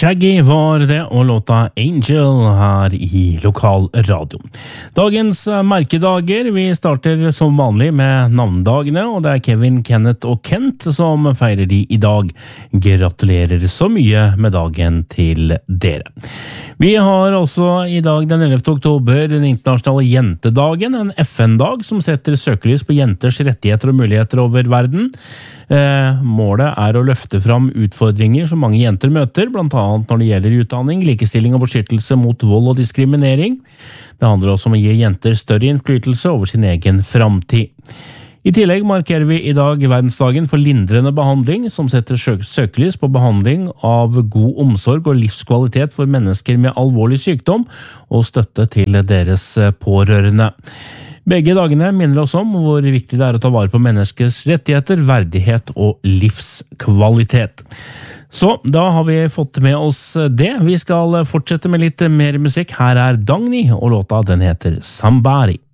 Shaggy var det, og låta Angel her i lokal radio. Dagens merkedager, vi starter som vanlig med navndagene, og det er Kevin, Kenneth og Kent som feirer de i dag. Gratulerer så mye med dagen til dere. Vi har også i dag den 11. oktober den internasjonale jentedagen, en FN-dag som setter søkelys på jenters rettigheter og muligheter over verden. Målet er å løfte fram utfordringer som mange jenter møter, blant annet når det gjelder utdanning, likestilling og beskyttelse mot vold og diskriminering. Det handler også om å gi jenter større innflytelse over sin egen framtid. I tillegg markerer vi i dag verdensdagen for lindrende behandling, som setter søkelys på behandling av god omsorg og livskvalitet for mennesker med alvorlig sykdom, og støtte til deres pårørende. Begge dagene minner oss om hvor viktig det er å ta vare på menneskers rettigheter, verdighet og livskvalitet. Så da har vi fått med oss det. Vi skal fortsette med litt mer musikk. Her er Dagny, og låta den heter Somebody.